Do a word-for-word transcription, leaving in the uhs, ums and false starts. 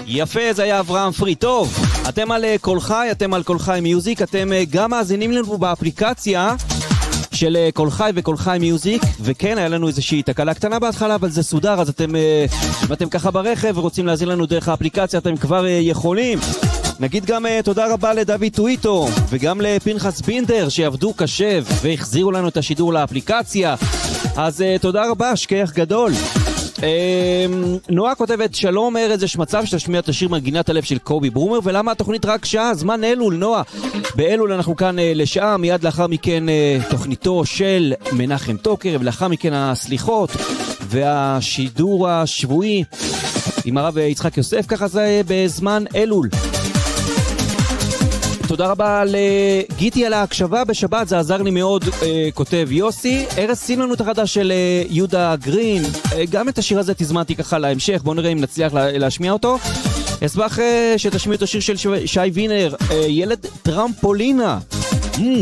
יפה, זה היה אברהם פרי. טוב, אתם על כל חי, אתם על כל חי מיוזיק, אתם גם מאזינים לנו באפליקציה של כל חי וכל חי מיוזיק, וכן, היה לנו איזושהי תקלה קטנה בהתחלה, אבל זה סודר, אז אתם, אם אתם ככה ברכב ורוצים להזין לנו דרך האפליקציה, אתם כבר יכולים. נגיד גם תודה רבה לדוד טוויטו, וגם לפנחס בינדר, שיעבדו קשב והחזירו לנו את השידור לאפליקציה. אז תודה רבה, שכח גדול. נועה כותבת, שלום ארז, יש מצב שתשמיע את השיר מנגינת הלב של קובי ברומר, ולמה התוכנית רק שעה? זמן אלול, נועה. באלול אנחנו כאן לשעה, מיד לאחר מכן תוכניתו של מנחם טוקר, ולאחר מכן הסליחות והשידור השבועי עם הרב יצחק יוסף, ככה זה בזמן אלול. תודה רבה לגיטי על ההקשבה בשבת, זה עזר לי מאוד, אה, כותב יוסי. ארז, שים לנו את החדש של אה, יהודה גרין, אה, גם את השיר הזה תזמנתי ככה להמשך, בואו נראה אם נצליח לה, להשמיע אותו. אשמח אה, שתשמיעו את השיר של שי וינר, אה, ילד טרמפולינה.